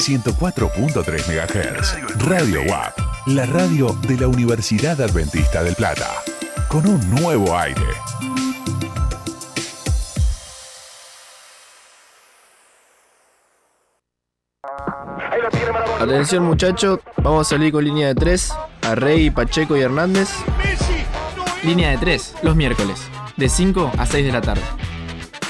104.3 MHz. Radio WAP, la radio de la Universidad Adventista del Plata, con un nuevo aire. Atención muchachos, vamos a salir con línea de 3, Arrey, Pacheco y Hernández. Línea de 3, los miércoles, de 5 a 6 de la tarde.